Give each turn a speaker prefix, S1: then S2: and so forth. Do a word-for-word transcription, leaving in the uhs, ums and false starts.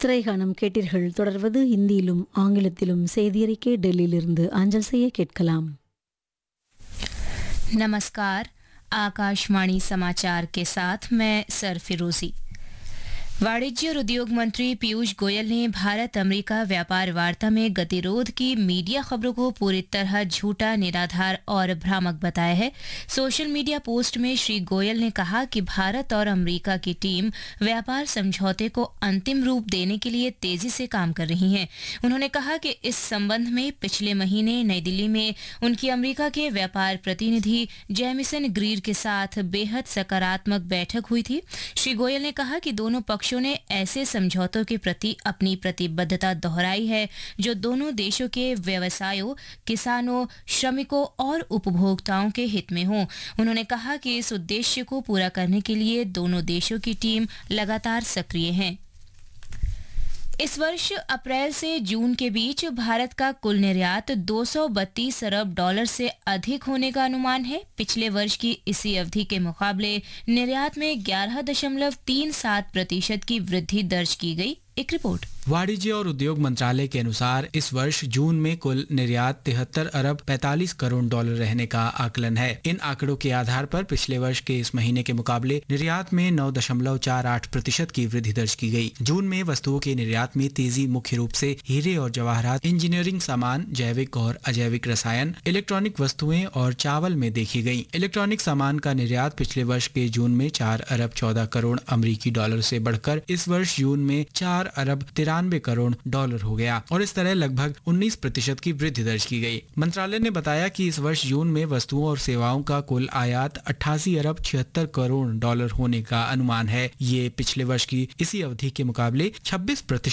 S1: திரைகானம் கேட்டீர்கள். தொடர்வது ஹிந்தியிலும் ஆங்கிலத்திலும் செய்தியறிக்கை டெல்லியிலிருந்து அஞ்சல் செய்ய கேட்கலாம்.
S2: नमस्कार, आकाशवाणी समाचार के साथ मैं सरफिरोजी। वाणिज्य और उद्योग मंत्री पीयूष गोयल ने भारत अमेरिका व्यापार वार्ता में गतिरोध की मीडिया खबरों को पूरी तरह झूठा, निराधार और भ्रामक बताया है। सोशल मीडिया पोस्ट में श्री गोयल ने कहा कि भारत और अमेरिका की टीम व्यापार समझौते को अंतिम रूप देने के लिए तेजी से काम कर रही है। उन्होंने कहा कि इस संबंध में पिछले महीने नई दिल्ली में उनकी अमेरिका के व्यापार प्रतिनिधि जेमिसन ग्रीर के साथ बेहद सकारात्मक बैठक हुई थी। श्री गोयल ने कहा कि दोनों पक्षों ने ऐसे समझौतों के प्रति अपनी प्रतिबद्धता दोहराई है जो दोनों देशों के व्यवसायों, किसानों, श्रमिकों और उपभोक्ताओं के हित में हों। उन्होंने कहा कि इस उद्देश्य को पूरा करने के लिए दोनों देशों की टीम लगातार सक्रिय है। इस वर्ष अप्रैल से जून के बीच भारत का कुल निर्यात दो सौ बत्तीस अरब डॉलर से अधिक होने का अनुमान है। पिछले वर्ष की इसी अवधि के मुकाबले निर्यात में ग्यारह दशमलव तीन सात प्रतिशत की वृद्धि दर्ज की गई। एक रिपोर्ट।
S3: वाणिज्य और उद्योग मंत्रालय के अनुसार इस वर्ष जून में कुल निर्यात तिहत्तर अरब पैंतालीस करोड़ डॉलर रहने का आकलन है। इन आंकड़ों के आधार पर पिछले वर्ष के इस महीने के मुकाबले निर्यात में नौ दशमलव चार आठ प्रतिशत की वृद्धि दर्ज की गई। जून में वस्तुओं के निर्यात में तेजी मुख्य रूप से हीरे और जवाहरात, इंजीनियरिंग सामान, जैविक और अजैविक रसायन, इलेक्ट्रॉनिक वस्तुएं और चावल में देखी गई। इलेक्ट्रॉनिक सामान का निर्यात पिछले वर्ष के जून में चार अरब चौदह करोड़ अमरीकी डॉलर से बढ़कर इस वर्ष जून में चार अरब तिरानवे करोड़ डॉलर हो गया और इस तरह लगभग उन्नीस प्रतिशत की वृद्धि दर्ज की गई। मंत्रालय ने बताया कि इस वर्ष जून में वस्तुओं और सेवाओं का कुल आयात अट्ठासी अरब छिहत्तर करोड़ डॉलर होने का अनुमान है। ये पिछले वर्ष की इसी अवधि के मुकाबले छब्बीस प्रतिशत